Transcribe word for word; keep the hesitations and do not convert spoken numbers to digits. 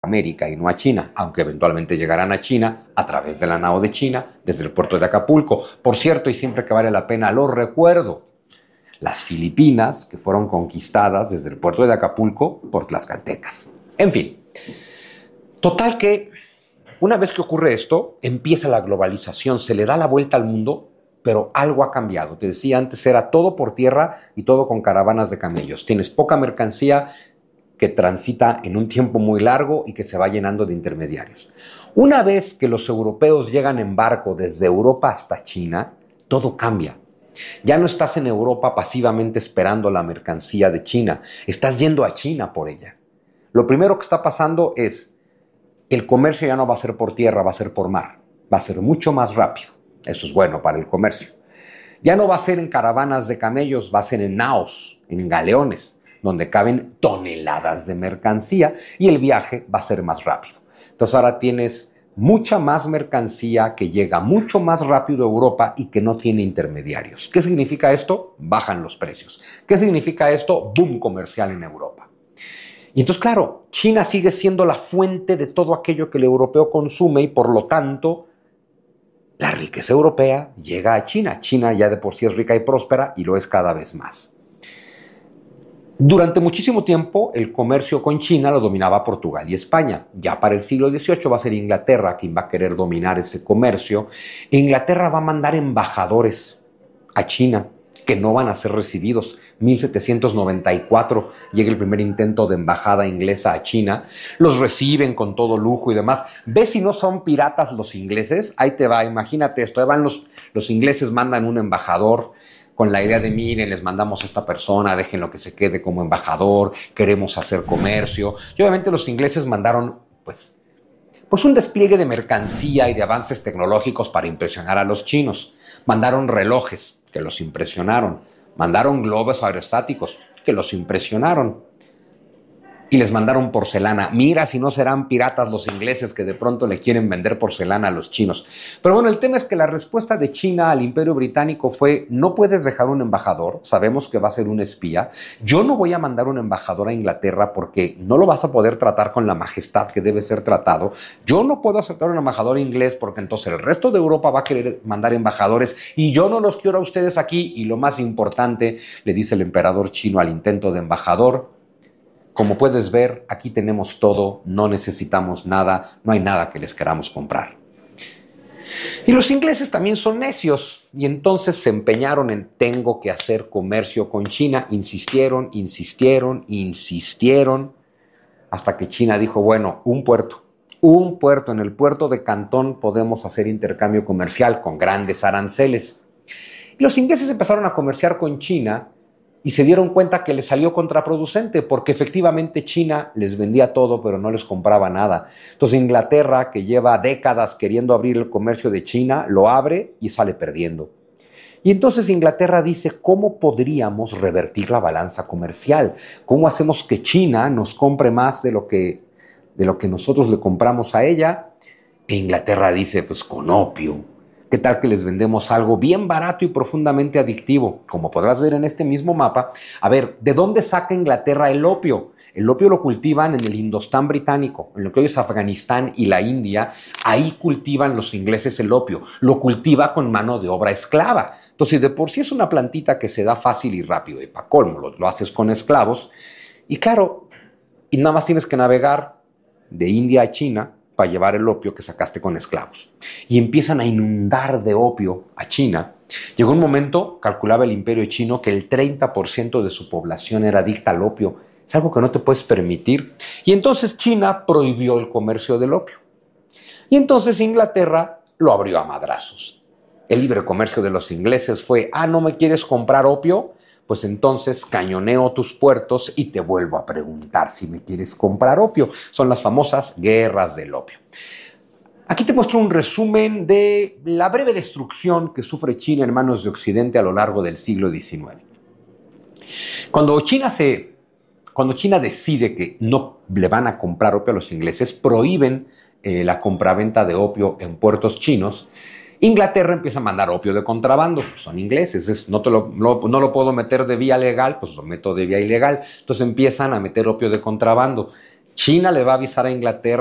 América y no a China, aunque eventualmente llegarán a China a través de la nao de China, desde el puerto de Acapulco. Por cierto, y siempre que vale la pena lo recuerdo, las Filipinas que fueron conquistadas desde el puerto de Acapulco por tlaxcaltecas. En fin, total que una vez que ocurre esto, empieza la globalización, se le da la vuelta al mundo, pero algo ha cambiado. Te decía antes, era todo por tierra y todo con caravanas de camellos. Tienes poca mercancía que transita en un tiempo muy largo y que se va llenando de intermediarios. Una vez que los europeos llegan en barco desde Europa hasta China, todo cambia. Ya no estás en Europa pasivamente esperando la mercancía de China, estás yendo a China por ella. Lo primero que está pasando es, el comercio ya no va a ser por tierra, va a ser por mar, va a ser mucho más rápido. Eso es bueno para el comercio. Ya no va a ser en caravanas de camellos, va a ser en naos, en galeones, donde caben toneladas de mercancía y el viaje va a ser más rápido. Entonces ahora tienes mucha más mercancía que llega mucho más rápido a Europa y que no tiene intermediarios. ¿Qué significa esto? Bajan los precios. ¿Qué significa esto? Boom comercial en Europa. Y entonces, claro, China sigue siendo la fuente de todo aquello que el europeo consume y por lo tanto la riqueza europea llega a China. China ya de por sí es rica y próspera y lo es cada vez más. Durante muchísimo tiempo el comercio con China lo dominaba Portugal y España. Ya para el siglo dieciocho va a ser Inglaterra quien va a querer dominar ese comercio. E Inglaterra va a mandar embajadores a China que no van a ser recibidos. mil setecientos noventa y cuatro llega el primer intento de embajada inglesa a China. Los reciben con todo lujo y demás. ¿Ves si no son piratas los ingleses? Ahí te va, imagínate esto. Ahí van los, los ingleses, mandan un embajador con la idea de, miren, les mandamos a esta persona, déjenlo que se quede como embajador, queremos hacer comercio. Y obviamente los ingleses mandaron, pues, pues un despliegue de mercancía y de avances tecnológicos para impresionar a los chinos. Mandaron relojes, que los impresionaron. Mandaron globos aerostáticos, que los impresionaron. Y les mandaron porcelana. Mira si no serán piratas los ingleses que de pronto le quieren vender porcelana a los chinos. Pero bueno, el tema es que la respuesta de China al Imperio Británico fue, no puedes dejar un embajador, sabemos que va a ser un espía. Yo no voy a mandar un embajador a Inglaterra porque no lo vas a poder tratar con la majestad que debe ser tratado. Yo no puedo aceptar un embajador inglés porque entonces el resto de Europa va a querer mandar embajadores y yo no los quiero a ustedes aquí. Y lo más importante, le dice el emperador chino al intento de embajador, como puedes ver, aquí tenemos todo, no necesitamos nada, no hay nada que les queramos comprar. Y los ingleses también son necios y entonces se empeñaron en tengo que hacer comercio con China. Insistieron, insistieron, insistieron, hasta que China dijo, bueno, un puerto, un puerto, en el puerto de Cantón podemos hacer intercambio comercial con grandes aranceles. Y los ingleses empezaron a comerciar con China y se dieron cuenta que les salió contraproducente porque efectivamente China les vendía todo pero no les compraba nada. Entonces Inglaterra, que lleva décadas queriendo abrir el comercio de China, lo abre y sale perdiendo. Y entonces Inglaterra dice, ¿cómo podríamos revertir la balanza comercial? ¿Cómo hacemos que China nos compre más de lo que, de lo que nosotros le compramos a ella? E Inglaterra dice, pues con opio. ¿Qué tal que les vendemos algo bien barato y profundamente adictivo? Como podrás ver en este mismo mapa. A ver, ¿de dónde saca Inglaterra el opio? El opio lo cultivan en el Indostán británico, en lo que hoy es Afganistán y la India. Ahí cultivan los ingleses el opio. Lo cultiva con mano de obra esclava. Entonces, de por sí es una plantita que se da fácil y rápido. Y para colmo, lo, lo haces con esclavos. Y claro, y nada más tienes que navegar de India a China para llevar el opio que sacaste con esclavos. Y empiezan a inundar de opio a China. Llegó un momento, calculaba el imperio chino, que el treinta por ciento de su población era adicta al opio. Es algo que no te puedes permitir. Y entonces China prohibió el comercio del opio. Y entonces Inglaterra lo abrió a madrazos. El libre comercio de los ingleses fue, ah, ¿no me quieres comprar opio? Pues entonces cañoneo tus puertos y te vuelvo a preguntar si me quieres comprar opio. Son las famosas guerras del opio. Aquí te muestro un resumen de la breve destrucción que sufre China en manos de Occidente a lo largo del siglo diecinueve. Cuando China, se, cuando China decide que no le van a comprar opio a los ingleses, prohíben eh, la compraventa de opio en puertos chinos. Inglaterra empieza a mandar opio de contrabando, son ingleses, es, no, te lo, no, no lo puedo meter de vía legal, pues lo meto de vía ilegal. Entonces empiezan a meter opio de contrabando. China le va a avisar a Inglaterra